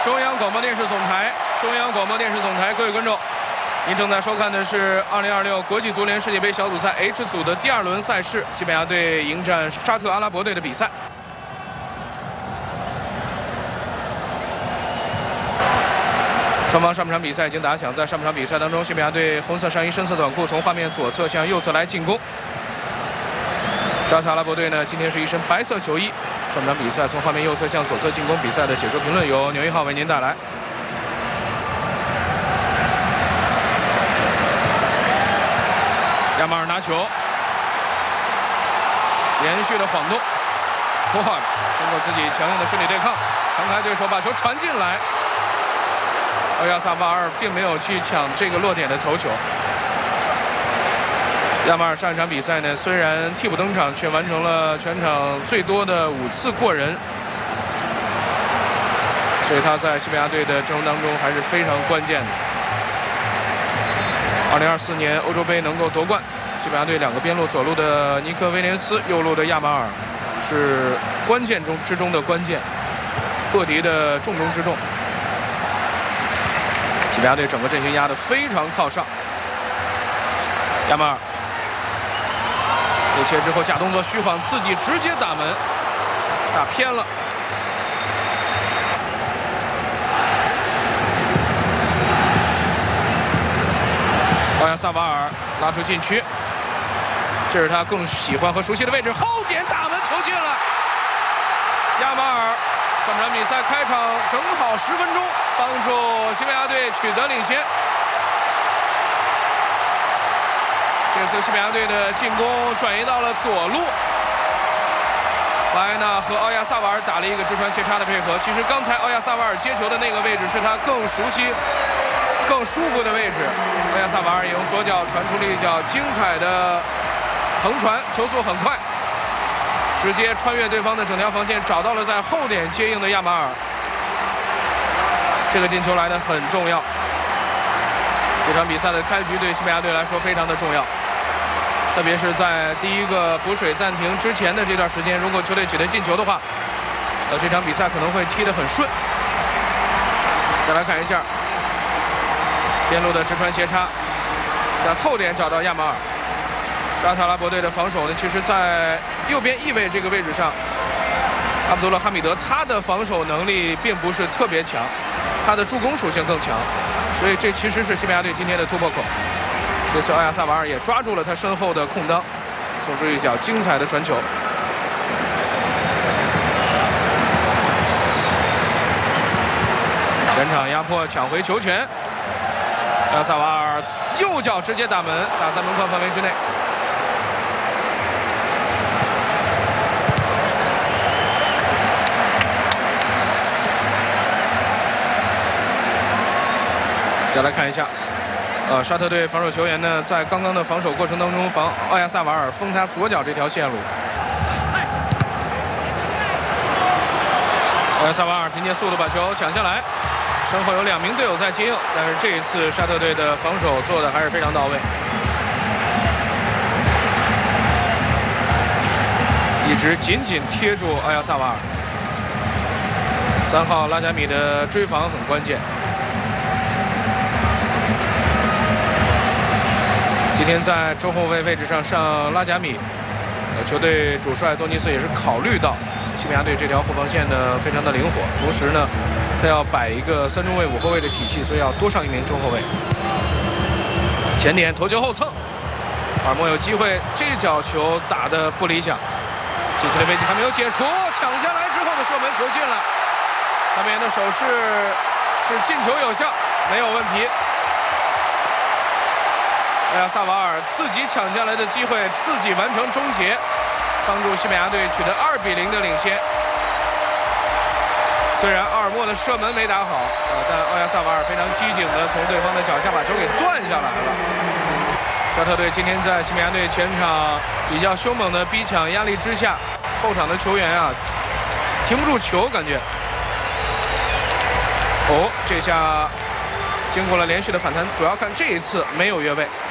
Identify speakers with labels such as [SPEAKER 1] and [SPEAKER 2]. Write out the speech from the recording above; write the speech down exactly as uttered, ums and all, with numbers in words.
[SPEAKER 1] 中央广播电视总台，中央广播电视总台，各位观众，您正在收看的是二零二六国际足联世界杯小组赛 H 组的第二轮赛事，西班牙队迎战沙特阿拉伯队的比赛。双方上半场比赛已经打响，在上半场比赛当中，西班牙队红色上衣、深色短裤从画面左侧向右侧来进攻。沙特阿拉伯队呢，今天是一身白色球衣。上半场比赛从画面右侧向左侧进攻，比赛的解说评论由牛一号为您带来。亚马尔拿球，连续的晃动，哇！通过自己强硬的身体对抗，弹开对手，把球传进来。奥亚萨瓦尔并没有去抢这个落点的头球。亚马尔上一场比赛呢，虽然替补登场，却完成了全场最多的五次过人，所以他在西班牙队的阵容当中还是非常关键的。二零二四年欧洲杯能够夺冠，西班牙队两个边路，左路的尼克威廉斯，右路的亚马尔，是关键中之中的关键，克敌的重中之重。西班牙队整个阵型压得非常靠上，亚马尔。内切之后假动作虚晃，自己直接打门，打偏了。奥亚萨瓦尔拉出禁区，这是他更喜欢和熟悉的位置，后点打门，球进了。亚马尔上场比赛开场正好十分钟，帮助西班牙队取得领先。这次西班牙队的进攻转移到了左路，巴埃纳和奥亚萨瓦尔打了一个直传斜插的配合。其实刚才奥亚萨瓦尔接球的那个位置是他更熟悉、更舒服的位置。奥亚萨瓦尔也用左脚传出了一脚精彩的横传，球速很快，直接穿越对方的整条防线，找到了在后点接应的亚马尔。这个进球来得很重要。这场比赛的开局对西班牙队来说非常的重要。特别是在第一个补水暂停之前的这段时间，如果球队取得进球的话，呃，这场比赛可能会踢得很顺。再来看一下边路的直传斜插，在后点找到亚马尔。沙特阿拉伯队的防守呢，其实在右边翼位这个位置上，阿卜杜勒哈米德他的防守能力并不是特别强，他的助攻属性更强，所以这其实是西班牙队今天的突破口。这次奥亚萨瓦尔也抓住了他身后的空当，送出一脚精彩的传球。前场压迫抢回球权，奥亚萨瓦尔右脚直接打门，打在门框范围之内。再来看一下。呃，沙特队防守球员呢，在刚刚的防守过程当中，防奥亚萨瓦尔封他左脚这条线路。奥亚萨瓦尔凭借速度把球抢下来，身后有两名队友在接应，但是这一次沙特队的防守做的还是非常到位，一直紧紧贴住奥亚萨瓦尔。三号拉贾米的追防很关键。今天在中后卫位置上上拉贾米，呃，球队主帅多尼斯也是考虑到西班牙队这条后防线呢非常的灵活，同时呢，他要摆一个三中卫五后卫的体系，所以要多上一名中后卫。前点头球后蹭，尔莫有机会，这脚球打得不理想，禁区的危机还没有解除，抢下来之后的射门球进了，他们的手势是进球有效，没有问题。奥亚萨瓦尔自己抢下来的机会，自己完成终结，帮助西班牙队取得二比零的领先。虽然阿尔莫的射门没打好，呃，但奥亚萨瓦尔非常机警的从对方的脚下把球给断下来了。沙特队今天在西班牙队前场比较凶猛的逼抢压力之下，后场的球员啊停不住球，感觉。哦，这下经过了连续的反弹，主要看这一次没有越位。